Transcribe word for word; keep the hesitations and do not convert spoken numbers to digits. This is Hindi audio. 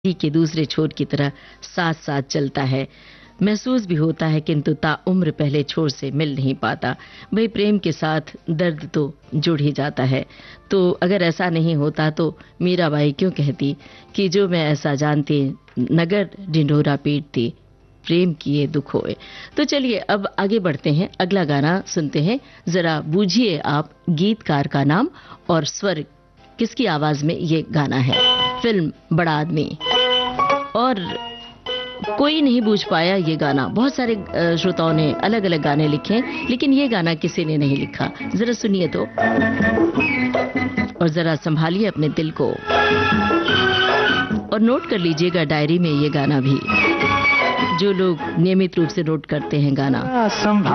के दूसरे छोर की तरह साथ साथ चलता है। महसूस भी होता है किंतु ताउम्र पहले छोर से मिल नहीं पाता। भाई प्रेम के साथ दर्द तो जुड़ ही जाता है। तो अगर ऐसा नहीं होता तो मीराबाई क्यों कहती कि जो मैं ऐसा जानती नगर ढिंढोरा पीटती प्रेम किए दुख होए। तो चलिए अब आगे बढ़ते हैं, अगला गाना सुनते हैं। जरा बूझिए आप गीतकार का नाम और स्वर किसकी आवाज में ये गाना है। फिल्म बड़ा आदमी। और कोई नहीं बूझ पाया ये गाना। बहुत सारे श्रोताओं ने अलग अलग गाने लिखे हैं, लेकिन ये गाना किसी ने नहीं लिखा। जरा सुनिए तो, और जरा संभालिए अपने दिल को और नोट कर लीजिएगा डायरी में ये गाना भी, जो लोग नियमित रूप से नोट करते हैं गाना।